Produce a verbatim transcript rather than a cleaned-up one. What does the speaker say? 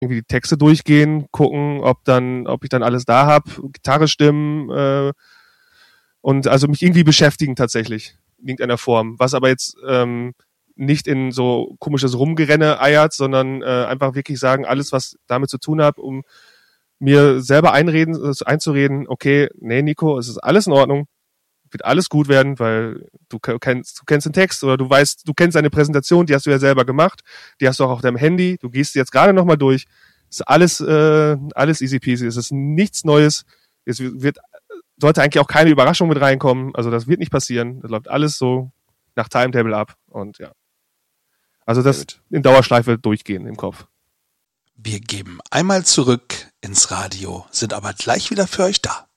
irgendwie die Texte durchgehen, gucken, ob dann, ob ich dann alles da habe, Gitarre stimmen äh, und also mich irgendwie beschäftigen tatsächlich in irgendeiner Form. Was aber jetzt ähm, nicht in so komisches Rumgerenne eiert, sondern äh, einfach wirklich sagen, alles, was damit zu tun hat, um mir selber einreden, einzureden, okay, nee, Nico, es ist alles in Ordnung, wird alles gut werden, weil du kennst, du kennst den Text oder du weißt, du kennst deine Präsentation, die hast du ja selber gemacht, die hast du auch auf deinem Handy, du gehst jetzt gerade nochmal durch, ist alles, äh, alles easy peasy, es ist nichts Neues, es wird, sollte eigentlich auch keine Überraschung mit reinkommen, also das wird nicht passieren, das läuft alles so nach Timetable ab und ja. Also das in Dauerschleife durchgehen im Kopf. Wir geben einmal zurück ins Radio, sind aber gleich wieder für euch da.